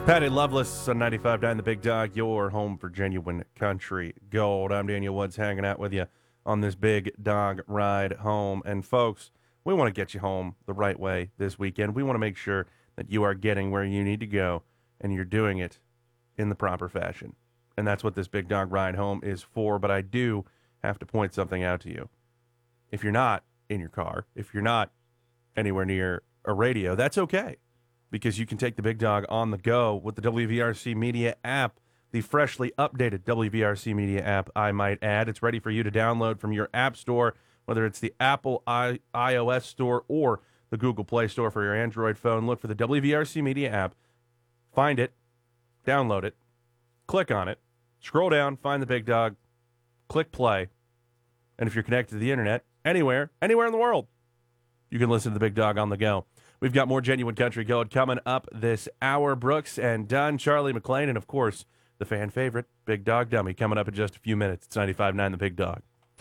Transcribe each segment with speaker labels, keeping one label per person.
Speaker 1: Patty Loveless on 95.9 The Big Dog, your home for genuine country gold. I'm Daniel Woods hanging out with you on this big dog ride home. And folks, we want to get you home the right way this weekend. We want to make sure that you are getting where you need to go and you're doing it in the proper fashion. And that's what this big dog ride home is for. But I do have to point something out to you. If you're not in your car, if you're not anywhere near a radio, that's okay. Because you can take the big dog on the go with the WVRC Media app, the freshly updated WVRC Media app, I might add. It's ready for you to download from your app store, whether it's the Apple iOS store or the Google Play Store for your Android phone. Look for the WVRC Media app, find it, download it, click on it, scroll down, find the big dog, click play, and if you're connected to the internet, anywhere in the world, you can listen to the big dog on the go. We've got more Genuine Country Gold coming up this hour. Brooks and Dunn, Charlie McLean, and, of course, the fan favorite, Big Dog Dummy, coming up in just a few minutes. It's 95.9 The Big Dog.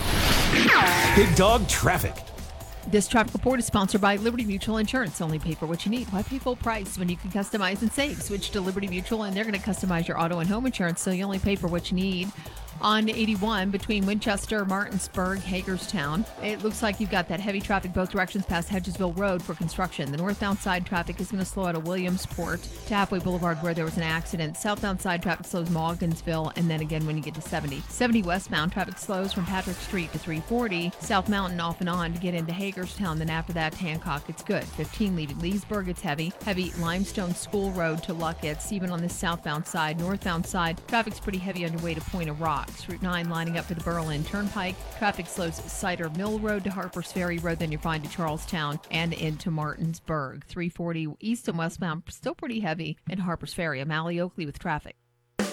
Speaker 2: Big Dog Traffic.
Speaker 3: This traffic report is sponsored by Liberty Mutual Insurance. Only pay for what you need. Why pay full price when you can customize and save? Switch to Liberty Mutual, and they're going to customize your auto and home insurance, so you only pay for what you need. On 81 between Winchester, Martinsburg, Hagerstown, it looks like you've got that heavy traffic both directions past Hedgesville Road for construction. The northbound side traffic is going to slow out of Williamsport to Halfway Boulevard where there was an accident. Southbound side traffic slows Morgansville, and then again when you get to 70. 70 westbound traffic slows from Patrick Street to 340. South Mountain off and on to get into Hagerstown. Then after that, Hancock, it's good. 15 leaving Leesburg, it's heavy. Heavy Limestone School Road to Luckett's. Even on the southbound side, northbound side, traffic's pretty heavy on your way to Point of Rock. Route 9 lining up for the Berlin Turnpike. Traffic slows Cider Mill Road to Harpers Ferry Road, then you're fine to Charlestown and into Martinsburg. 340 east and westbound, still pretty heavy in Harpers Ferry. I'm Allie Oakley with traffic.